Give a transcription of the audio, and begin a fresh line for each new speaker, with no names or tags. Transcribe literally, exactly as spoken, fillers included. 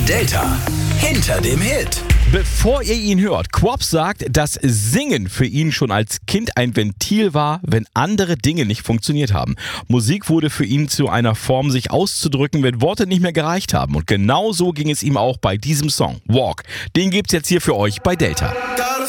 Delta hinter dem Hit.
Bevor ihr ihn hört, Quops sagt, dass Singen für ihn schon als Kind ein Ventil war, wenn andere Dinge nicht funktioniert haben. Musik wurde für ihn zu einer Form, sich auszudrücken, wenn Worte nicht mehr gereicht haben. Und genau so ging es ihm auch bei diesem Song, Walk. Den gibt's jetzt hier für euch bei Delta.